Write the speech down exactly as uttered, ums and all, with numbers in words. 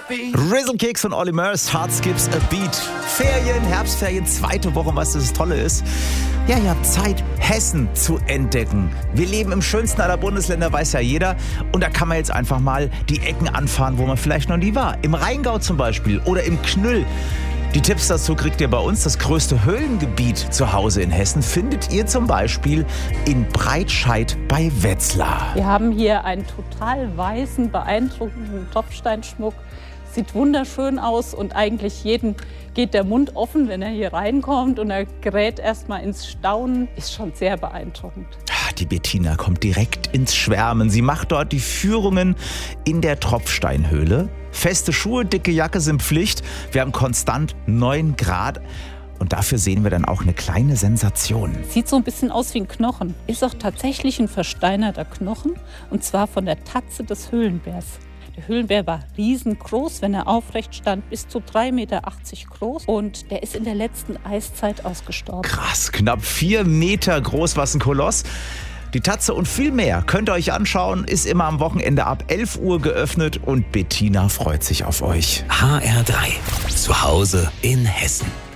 Rizzle-Kicks und Olly Murs, Heart Skips a Beat. Ferien, Herbstferien, zweite Woche, was das Tolle ist. Ja, ihr habt Zeit, Hessen zu entdecken. Wir leben im schönsten aller Bundesländer, weiß ja jeder. Und da kann man jetzt einfach mal die Ecken anfahren, wo man vielleicht noch nie war. Im Rheingau zum Beispiel oder im Knüll. Die Tipps dazu kriegt ihr bei uns. Das größte Höhlengebiet zu Hause in Hessen findet ihr zum Beispiel in Breitscheid bei Wetzlar. Wir haben hier einen total weißen, beeindruckenden Tropfsteinschmuck. Sieht wunderschön aus und eigentlich jedem geht der Mund offen, wenn er hier reinkommt und er gerät erstmal ins Staunen. Ist schon sehr beeindruckend. Die Bettina kommt direkt ins Schwärmen. Sie macht dort die Führungen in der Tropfsteinhöhle. Feste Schuhe, dicke Jacke sind Pflicht. Wir haben konstant neun Grad. Und dafür sehen wir dann auch eine kleine Sensation. Sieht so ein bisschen aus wie ein Knochen. Ist auch tatsächlich ein versteinerter Knochen. Und zwar von der Tatze des Höhlenbärs. Der Höhlenbär war riesengroß, wenn er aufrecht stand, bis zu drei Meter achtzig groß. Und der ist in der letzten Eiszeit ausgestorben. Krass, knapp vier Meter groß, was ein Koloss. Die Tatze und viel mehr könnt ihr euch anschauen, ist immer am Wochenende ab elf Uhr geöffnet und Bettina freut sich auf euch. H R drei, zu Hause in Hessen.